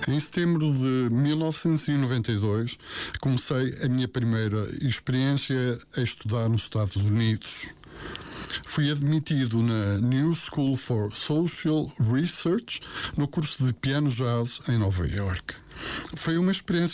Em setembro de 1992, comecei a minha primeira experiência a estudar nos Estados Unidos. Fui admitido na New School for Social Research no curso de piano jazz em Nova York. Foi uma experiência